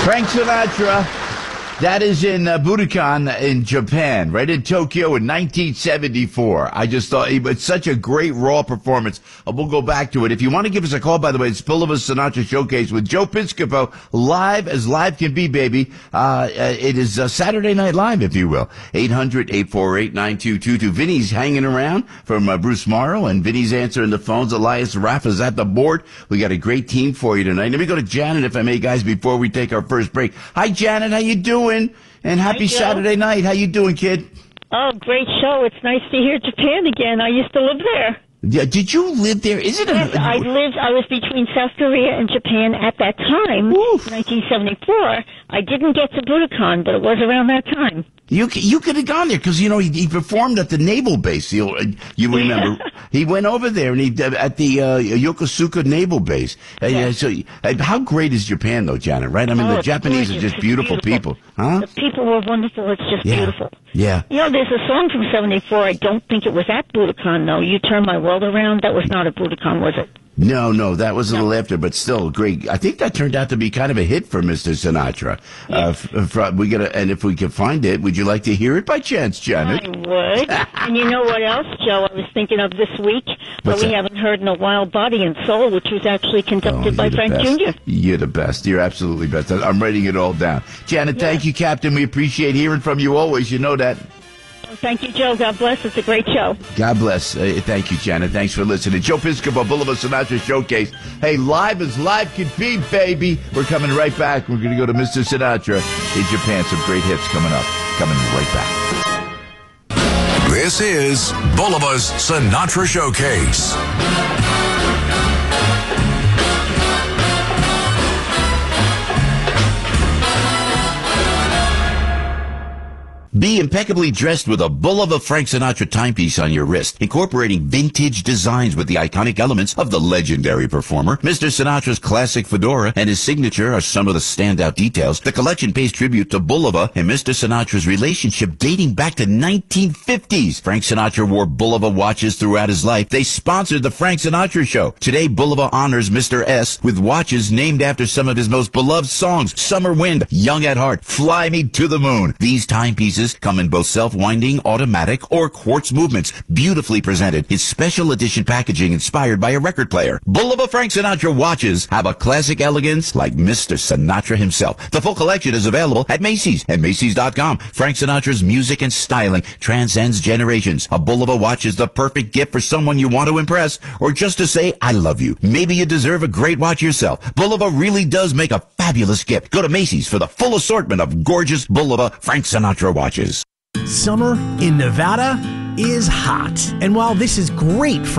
Frank Sinatra. That is in Budokan in Japan, right in Tokyo in 1974. I just thought it's such a great raw performance. We'll go back to it. If you want to give us a call, by the way, it's Bulova Sinatra Showcase with Joe Piscopo, live as live can be, baby. It is Saturday Night Live, if you will. 800-848-9222. Vinny's hanging around from Bruce Morrow, and Vinny's answering the phones. Elias Rafa's at the board. We got a great team for you tonight. Let me go to Janet, if I may, guys, before we take our first break. Hi, Janet. How you doing? And happy Saturday night. How you doing, kid? Oh, great show. It's nice to hear Japan again. I used to live there. Yeah, did you live there? Is it? Yes, I was between South Korea and Japan at that time, 1974. I didn't get to Budokan, but it was around that time. You could have gone there because he performed at the naval base. You remember he went over there and he at the Yokosuka naval base. So how great is Japan though, Janet? Right? I mean, the Japanese are just beautiful people, huh? The people were wonderful. It's just beautiful. Yeah. There's a song from '74. I don't think it was at Budokan though. You Turn My World Around. That was not at Budokan, was it? No, that was a little after, but still great. I think that turned out to be kind of a hit for Mr. Sinatra. Yes. And if we can find it, would you like to hear it by chance, Janet? I would. And you know what else, Joe, I was thinking of this week, but we haven't heard in a while, Body and Soul, which was actually conducted by Frank Jr. You're the best. You're absolutely best. I'm writing it all down. Janet, thank you, Captain. We appreciate hearing from you always. You know that. Thank you, Joe. God bless. It's a great show. God bless. Thank you, Janet. Thanks for listening. Joe Piscopo, Bulova Sinatra Showcase. Hey, live as live can be, baby. We're coming right back. We're going to go to Mr. Sinatra in Japan. Some great hits coming up. Coming right back. This is Bulova's Sinatra Showcase. Be impeccably dressed with a Bulova Frank Sinatra timepiece on your wrist, incorporating vintage designs with the iconic elements of the legendary performer. Mr. Sinatra's classic fedora and his signature are some of the standout details. The collection pays tribute to Bulova and Mr. Sinatra's relationship dating back to 1950s. Frank Sinatra wore Bulova watches throughout his life. They sponsored the Frank Sinatra Show. Today, Bulova honors Mr. S with watches named after some of his most beloved songs: Summer Wind, Young at Heart, Fly Me to the Moon. These timepieces come in both self-winding, automatic, or quartz movements, beautifully presented in special edition packaging inspired by a record player. Bulova Frank Sinatra watches have a classic elegance like Mr. Sinatra himself. The full collection is available at Macy's and Macy's.com. Frank Sinatra's music and styling transcends generations. A Bulova watch is the perfect gift for someone you want to impress or just to say, I love you. Maybe you deserve a great watch yourself. Bulova really does make a fabulous gift. Go to Macy's for the full assortment of gorgeous Bulova Frank Sinatra watches. Summer in Nevada is hot. And while this is great for